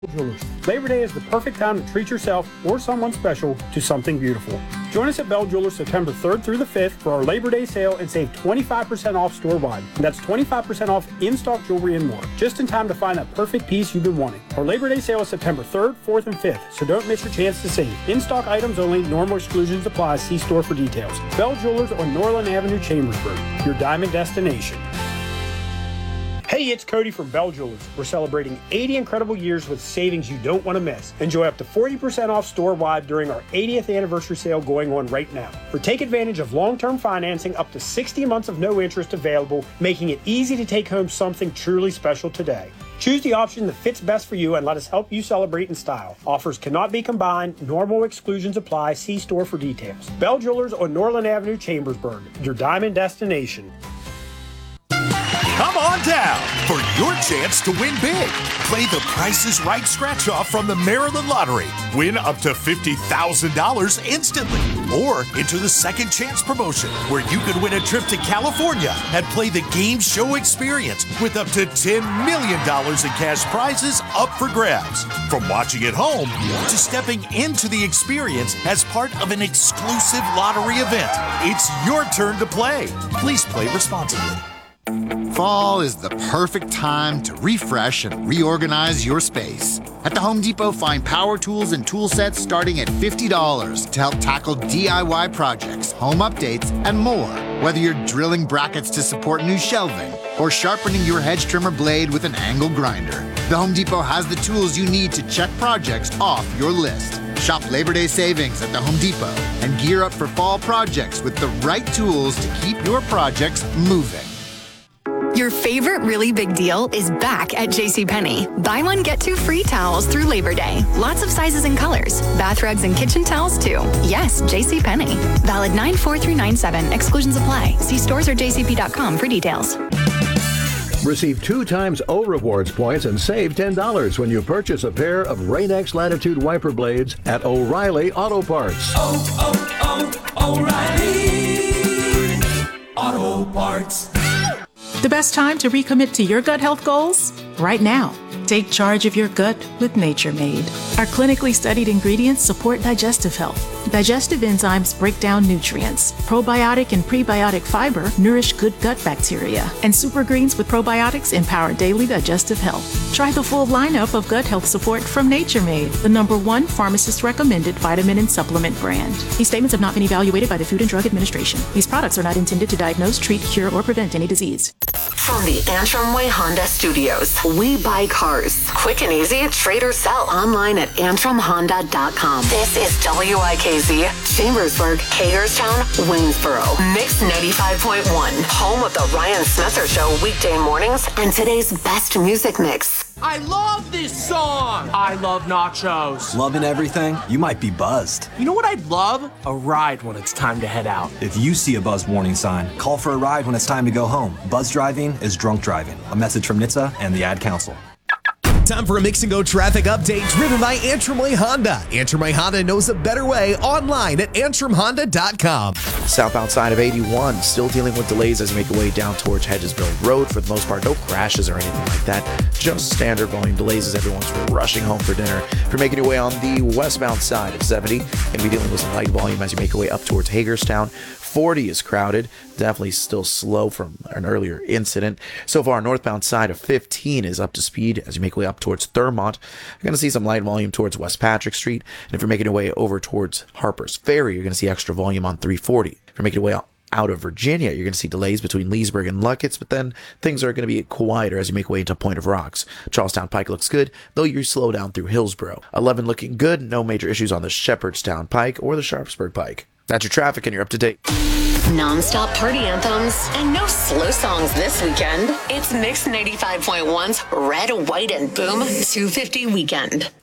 Jewelers. Labor Day is the perfect time to treat yourself or someone special to something beautiful. Join us at Bell Jewelers September 3rd through the 5th for our Labor Day sale and save 25% off store-wide. And that's 25% off in-stock jewelry and more. Just in time to find that perfect piece you've been wanting. Our Labor Day sale is September 3rd, 4th, and 5th, so don't miss your chance to save. In-stock items only, normal exclusions apply. See store for details. Bell Jewelers on Norland Avenue, Chambersburg, your diamond destination. Hey, it's Cody from Bell Jewelers. We're celebrating 80 incredible years with savings you don't want to miss. Enjoy up to 40% off store-wide during our 80th anniversary sale going on right now. Or take advantage of long-term financing up to 60 months of no interest available, making it easy to take home something truly special today. Choose the option that fits best for you and let us help you celebrate in style. Offers cannot be combined. Normal exclusions apply. See store for details. Bell Jewelers on Norland Avenue, Chambersburg, your diamond destination. Come on down for your chance to win big. Play the Price is Right scratch-off from the Maryland Lottery. Win up to $50,000 instantly. Or enter the Second Chance promotion, where you could win a trip to California and play the game show experience with up to $10 million in cash prizes up for grabs. From watching at home to stepping into the experience as part of an exclusive lottery event. It's your turn to play. Please play responsibly. Fall is the perfect time to refresh and reorganize your space. At the Home Depot, find power tools and tool sets starting at $50 to help tackle DIY projects, home updates, and more. Whether you're drilling brackets to support new shelving or sharpening your hedge trimmer blade with an angle grinder, the Home Depot has the tools you need to check projects off your list. Shop Labor Day savings at the Home Depot and gear up for fall projects with the right tools to keep your projects moving. Your favorite really big deal is back at JCPenney. Buy one, get two free towels through Labor Day. Lots of sizes and colors. Bath rugs and kitchen towels, too. Yes, JCPenney. Valid 9/4 through 9/7. Exclusions apply. See stores or jcp.com for details. Receive 2 times O Rewards points and save $10 when you purchase a pair of Rain-X Latitude wiper blades at O'Reilly Auto Parts. O'Reilly Auto Parts. The best time to recommit to your gut health goals? Right now. Take charge of your gut with Nature Made. Our clinically studied ingredients support digestive health. Digestive enzymes break down nutrients. Probiotic and prebiotic fiber nourish good gut bacteria. And super greens with probiotics empower daily digestive health. Try the full lineup of gut health support from Nature Made, the #1 pharmacist-recommended vitamin and supplement brand. These statements have not been evaluated by the Food and Drug Administration. These products are not intended to diagnose, treat, cure, or prevent any disease. From the Antrim Way Honda Studios, we buy cars. Quick and easy, trade or sell online at antrimhonda.com. This is WIKZ, Chambersburg, Hagerstown, Waynesboro, Mix 95.1, home of the Ryan Smether Show weekday mornings and today's best music mix. I love this song! I love nachos. Loving everything? You might be buzzed. You know what I'd love? A ride when it's time to head out. If you see a buzzed warning sign, call for a ride when it's time to go home. Buzz driving is drunk driving. A message from NHTSA and the Ad Council. Time for a Mix and Go traffic update driven by Antrim Way Honda. Antrim Way Honda knows a better way online at antrimhonda.com. Southbound side of 81, still dealing with delays as you make your way down towards Hedgesville Road. For the most part, no crashes or anything like that. Just standard volume delays as everyone's rushing home for dinner. If you're making your way on the westbound side of 70, you're going to be dealing with some light volume as you make your way up towards Hagerstown. 40 is crowded, definitely still slow from an earlier incident. So far, northbound side of 15 is up to speed as you make your way up towards Thurmont. You're going to see some light volume towards West Patrick Street. And if you're making your way over towards Harper's Ferry, you're going to see extra volume on 340. If you're making your way out of Virginia, you're going to see delays between Leesburg and Luckett's, but then things are going to be quieter as you make your way into Point of Rocks. Charlestown Pike looks good, though you slow down through Hillsborough. 11 looking good, no major issues on the Shepherdstown Pike or the Sharpsburg Pike. That's your traffic, and you're up to date. Non-stop party anthems and no slow songs this weekend. It's Mix 95.1's Red, White, and Boom 250 Weekend.